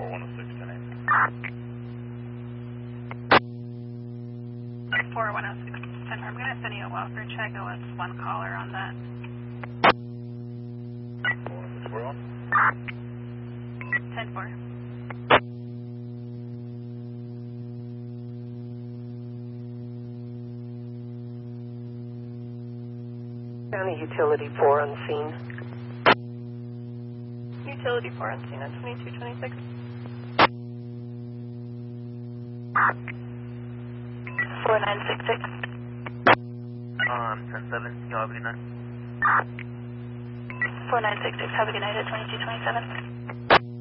4106, 10 4106, 10 I'm going to send you a welfare check. It was one caller on that. 4106, 41. 10-4. County Utility 4 on scene. Utility 4 on scene on 2226. 4966. 10-7, y'all have a good night. 4966, have a good night at 2227.